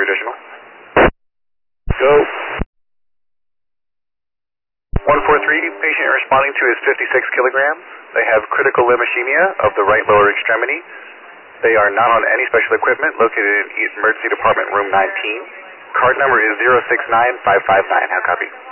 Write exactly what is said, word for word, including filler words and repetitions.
three additional. Go. one four three, patient you're responding to is fifty-six kilograms. They have critical limb ischemia of the right lower extremity. They are not on any special equipment, located in emergency department room nineteen. Card number is zero six nine five five nine. How copy?